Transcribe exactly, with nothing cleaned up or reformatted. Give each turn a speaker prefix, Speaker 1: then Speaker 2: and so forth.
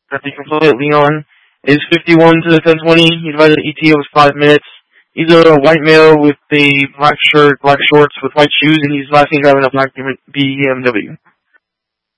Speaker 1: that they completed Leon is fifty-one to the ten twenty. He divided the E T O was five minutes. He's a white male with a black shirt, black shorts with white shoes, and he's last seen driving a black B M W.